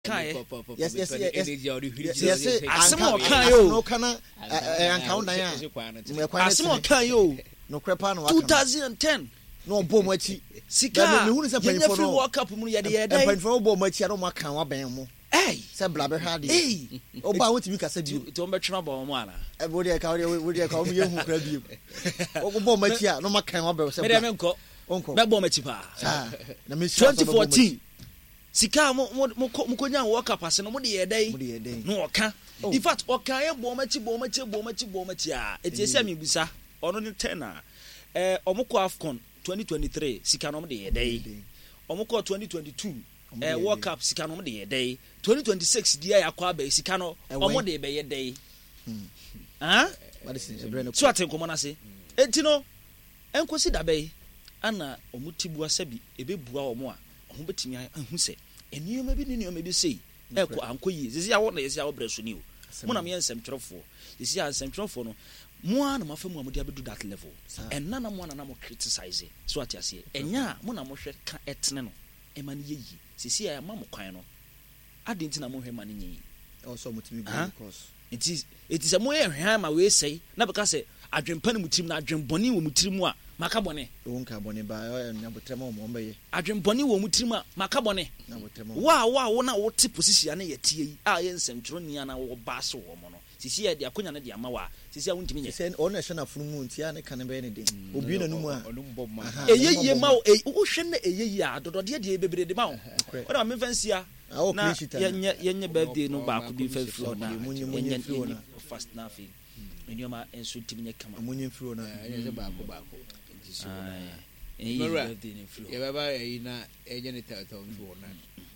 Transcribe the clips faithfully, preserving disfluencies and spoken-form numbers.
kai yes yes yes yes asemo kan yo no kana anka undan ya me kwan asemo kan yo no krepa no twenty ten no bo mo achi sika me hunu se panfo no World Cup mu ye de ye dai panfo bo mo achi no mo kan wa ben mo eh se bla be ha de eh o ba won ti mi ka se bi to mbe twena bo mo ana e bo de ka wo de ka o mi ye hu kra bi o bo mo achi no mo kan wa be se me de me nko onko be bo mo achi pa na me twenty fourteen sika mo mo mo konya World Cup ase no mo de ye dai no oka in fact oka ye bo mo achi bo mo achi bo mo achi bo mo achi a etiese mi busa ono ni ten a eh omukọ AFCON twenty twenty-three sika no mo de ye dai omukọ twenty twenty-two eh World Cup sika no mo de ye dai twenty twenty-six dia ya kwa ba sika no omo de be ye dai ah so atenkomo na se enti no enkosi da be ana omutibu asabi ebebua omo a omo betimi ahu se eniyoma bi ne niyoma bi sei eko ankoyi zezi awo na yesi awo breso ni o mo na me ensem twerefo yesi ansem twerefo no mo ana mafamu amudi abedu that level and nana mo ana na mo criticize so atiase enya mo na mo hwe ka etene no e ma ne yeyi sisi ya ma mo kwan no ade ntina mo hwe ma ne nyi o so mutimi because it is it is a mo ye hwe ma we sei na beka se adwempa ne mutim na adwemboni wo mutirim a maka bone wo nka bone ba na botrema mo mbeye adwemboni wo mutirim a maka bone na botrema wa wa wo na wo te position na ye tie yi a ye nsɛmtwero nia na wo ba so wo mo no sisi ya de akonya na de ama wa sisi ya wontimi nye sisi on na hwe na funu mu ntia ne kan be ne de obi na numu a eyeye ma wo hwe na eyeye a dodode de bebre de ma wo wo na me fansia na yenye yenye birthday no ba ko bi fa flo na yenye yenye fast na fi enyoma enso timi nye kama munye flo na yenye ba ko ba ko ai eyi birthday ne flo ye baba eyi na enye ne tata mfo na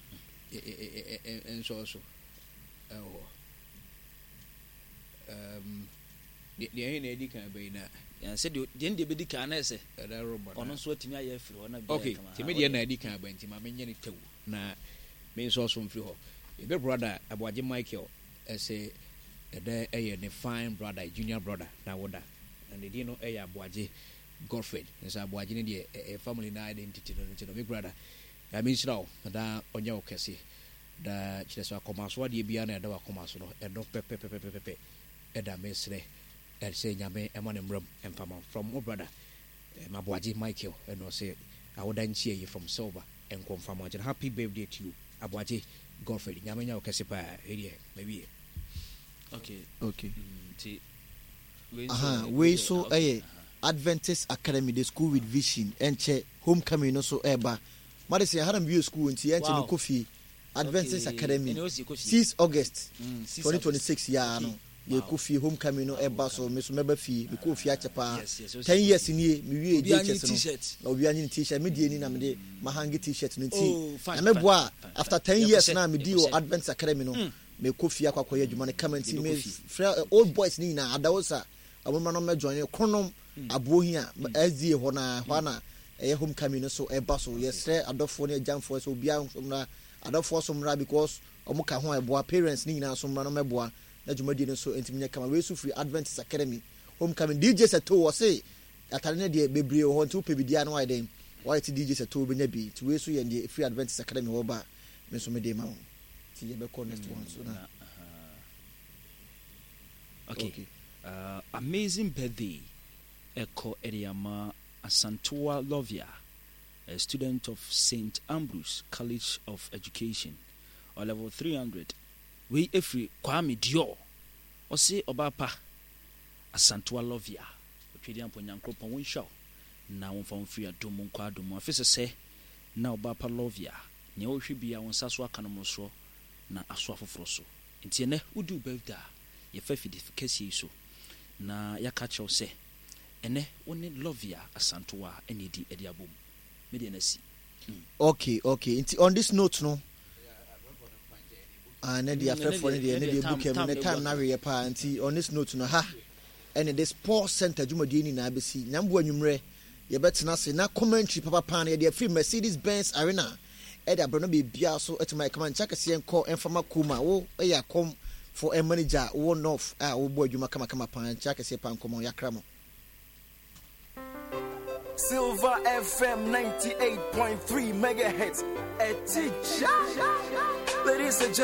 enso so eho um de de na edi kan be na ya se de de de be di kan na ese da robot ono so atimi aye firi ho na bi okay timi de na edi kan ba nti ma menye ne tawu na me so so mfiri ho e be brother Aboaje Michael ese ede eye ne fine brother junior brother na woda and the no eye Aboaje Godfred nso Aboaje ne de e family na identity no nti no big brother ya me nsira o da onye okese da chileso akomaso de bia na eda akomaso no edo pepe pepe pepe eda mesre e say nyame e man mram empama from my brother Aboaje Michael and no say I would nchie you from Silver and confirm and happy birthday to you Aboaje Godfred nyame nya okese pa area maybe okay okay ti aha we so eh Adventist Academy the school with vision enche homecoming no so eba made say haram view school nti enche no kofi Adventist Academy sixth August twenty twenty-six ya no ye kofi homecoming no eba so me so meba fi me kofi achepa ten years ni me wie je chese no obi anyi t-shirt me die ni na me de mahangi t-shirt no nti na me boa after ten years na me di o Adventist Academy no me kofi akwakoye adwuma ne comment me old boys ni na adawosa aboma no me join konom abohi a azie ho na ho na e homecoming no so eba so yesre adofo ne jamfo so obi na adofo so mra because omuka ho eboa parents ni na so mra no meboa na dwumadi no so entiminya kama we so free Adventist Academy homecoming D J Seto wo say atare ne de bebre ho nti upe bidia no why dem why ti D J Seto benya bi ti we so ye de free Adventist Academy wo ba me so me de ma ho ti ye be call next one so na okay uh amazing birthday Eko Eriama Asantua Lovia, a student of Saint Ambrose College of Education, or level three hundred. We every Kwame Dio, or say Obapa Asantua Lovia, Tridian Ponyankropa one show. Now one from free at Dumon Quadum, officer say, now Bapa Lovia, Neo should be our Saswa Canamoso, na Aswafo Froso. In Tiene, who do birthday, ye fefi difficulty so. Na Yakacho say. Ene woni Lovia Asantua ene di ediabom me de na si okay okay on this note no ah na dia frɛ for ne dia ne dia book em ne time na we pa anti on this note no ha ene the sports center dwumadi ni na abesi nyambo anwumre ye betena se na commentary papa pan ye dia free Mercedes Benz Arena e da brono be bia so etima come and check se enko enfama kuma wo e ya come for a manager one off ah wo bo adwuma kama kama pan check se pan komo yakra mo Silver F M ninety-eight point three megahertz. A teacher. Ladies and gentlemen.